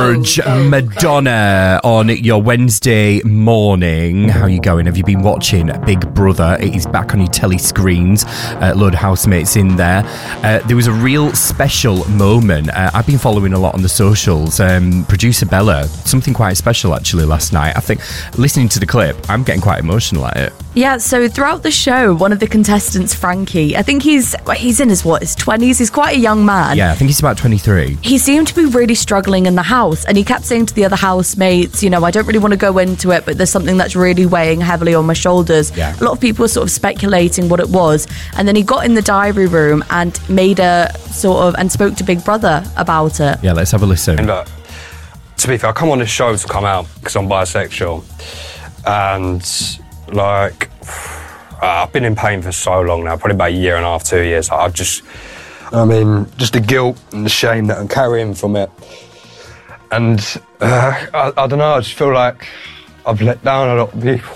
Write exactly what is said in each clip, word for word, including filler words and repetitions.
Madonna on your Wednesday morning. How are you going? Have you been watching Big Brother? It is back on your telly screens. A uh, load of housemates in there. Uh, there was a real special moment. Uh, I've been following a lot on the socials. Um, producer Bella, something quite special actually last night. I think listening to the clip, I'm getting quite emotional at it. Yeah, so throughout the show, one of the contestants, Frankie, I think he's he's in his, what, his twenties? He's quite a young man. Yeah, I think he's about twenty-three. He seemed to be really struggling in the house, and he kept saying to the other housemates, you know, I don't really want to go into it, but there's something that's really weighing heavily on my shoulders. Yeah. A lot of people were sort of speculating what it was, and then he got in the diary room and made a sort of, and spoke to Big Brother about it. Yeah, let's have a listen. And look, to be fair, I come on this show to come out because I'm bisexual, and like, uh, I've been in pain for so long now, probably about a year and a half, two years. I've just, I mean, just the guilt and the shame that I'm carrying from it. And uh, I, I don't know, I just feel like I've let down a lot of people.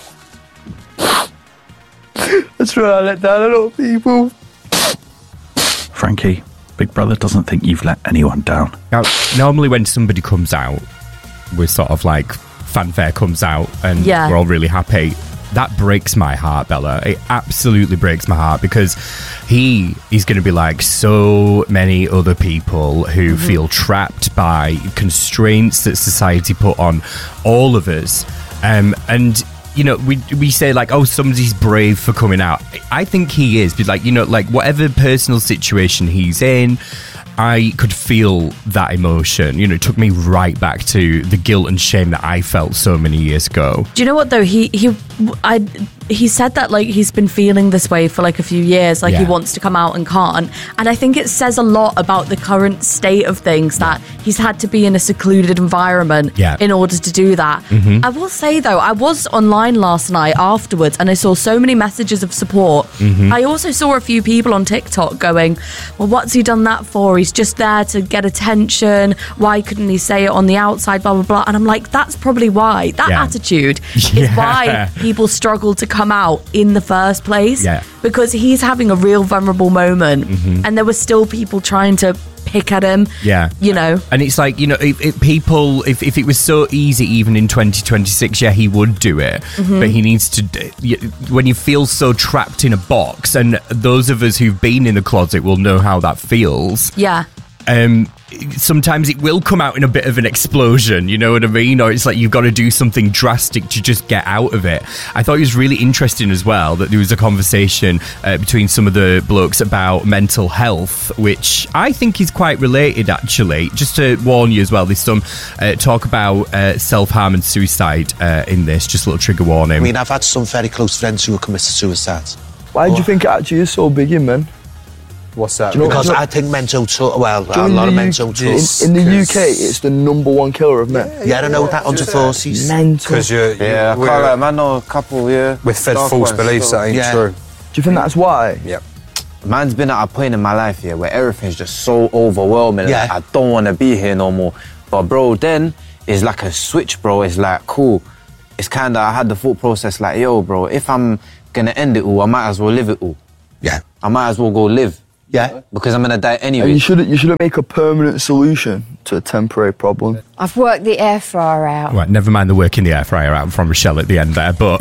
That's right, I let down a lot of people. Frankie, Big Brother doesn't think you've let anyone down. Now, normally when somebody comes out, we're sort of like, fanfare comes out and Yeah. we're all really happy. That breaks my heart, Bella. It absolutely breaks my heart because he is going to be like so many other people who mm-hmm. feel trapped by constraints that society put on all of us. Um, and, you know, we we say like, oh, somebody's brave for coming out. I think he is. But like, you know, like whatever personal situation he's in, I could feel that emotion. You know, it took me right back to the guilt and shame that I felt so many years ago. Do you know what though? He he I he said that like he's been feeling this way for like a few years, like Yeah. he wants to come out and can't. And I think it says a lot about the current state of things that he's had to be in a secluded environment Yeah. in order to do that. Mm-hmm. I will say though, I was online last night afterwards and I saw so many messages of support. Mm-hmm. I also saw a few people on TikTok going, well, what's he done that for? He's just there to get attention. Why couldn't he say it on the outside, blah, blah, blah. And I'm like, that's probably why. That Yeah. attitude Yeah. is why people struggle to come out in the first place. Yeah. Because he's having a real vulnerable moment. Mm-hmm. And there were still people trying to pick at him. Yeah. You know. And it's like, you know, if, if people, if, if it was so easy even in twenty twenty-six, yeah, he would do it. Mm-hmm. But he needs to, d- when you feel so trapped in a box, and those of us who've been in the closet will know how that feels. Yeah. Um, sometimes it will come out in a bit of an explosion, you know what I mean? Or it's like you've got to do something drastic to just get out of it. I thought it was really interesting as well that there was a conversation uh, between some of the blokes about mental health, which I think is quite related actually. Just to warn you as well, there's some uh, talk about uh, self-harm and suicide uh, in this, just a little trigger warning. I mean, I've had some very close friends who have committed suicide. Why do you think it actually is so big in men? What's that? Do you know- Because do you know- I think mental, to- well, Do you a know lot in of the mental U- tools. In, in the U K, it's the number one killer of men. Yeah, I know that, under forties. Mental. Because you're, you're, Yeah, I we're- can't lie, man, know a couple, yeah. we're fed Dark false ones, beliefs so- that ain't Yeah. true. Do you think that's why? Yep. Man's been at a point in my life here where everything's just so overwhelming. Yeah. Like, I don't want to be here no more. But bro, then it's like a switch, bro. It's like, cool. It's kind of, I had the thought process like, yo, bro, if I'm going to end it all, I might as well live it all. Yeah. I might as well go live. Yeah. Because I'm going to die And anyway. you shouldn't, you shouldn't make a permanent solution to a temporary problem. I've worked the air fryer out. Right, never mind the working the air fryer out from Rochelle at the end there, but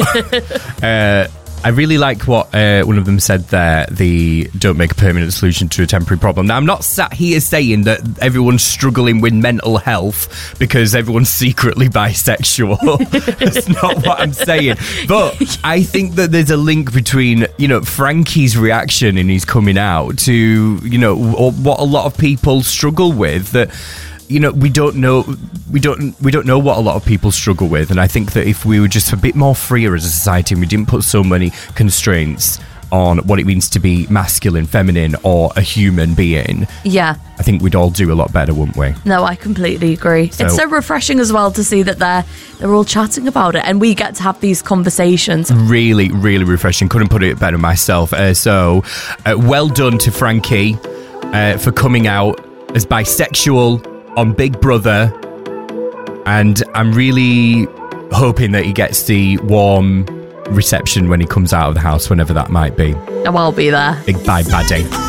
uh, I really like what uh, one of them said there, the don't make a permanent solution to a temporary problem. Now, I'm not sat here saying that everyone's struggling with mental health because everyone's secretly bisexual. That's not what I'm saying. But I think that there's a link between, you know, Frankie's reaction in his coming out to, you know, what a lot of people struggle with, that you know, we don't know, we don't, we don't know what a lot of people struggle with, and I think that if we were just a bit more freer as a society and we didn't put so many constraints on what it means to be masculine, feminine, or a human being, Yeah. I think we'd all do a lot better, wouldn't we? No, I completely agree. So- it's so refreshing as well to see that they're they're all chatting about it and we get to have these conversations. Really, really refreshing. Couldn't put it better myself. Uh, so, uh, well done to Frankie uh, for coming out as bisexual on Big Brother, and I'm really hoping that he gets the warm reception when he comes out of the house, whenever that might be. Oh, I'll be there. Big bye, baddie.